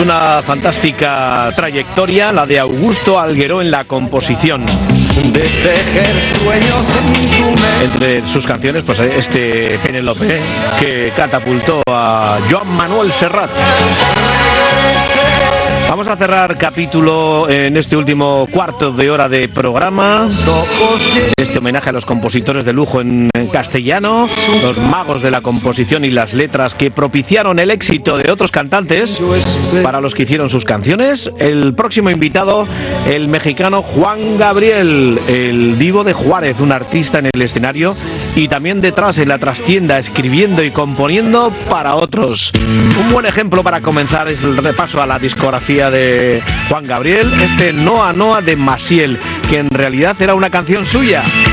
una fantástica trayectoria, la de Augusto Algueró en la composición. De tejer sueños en tu mente. Entre sus canciones, pues este Penélope, que catapultó a Joan Manuel Serrat. Vamos a cerrar capítulo en este último cuarto de hora de programa. Este homenaje a los compositores de lujo en castellano, los magos de la composición y las letras que propiciaron el éxito de otros cantantes para los que hicieron sus canciones. El próximo invitado, el mexicano Juan Gabriel, el divo de Juárez, un artista en el escenario y también detrás en la trastienda, escribiendo y componiendo para otros. Un buen ejemplo para comenzar es el repaso a la discografía de Juan Gabriel, este Noa Noa de Maciel, que en realidad era una canción suya.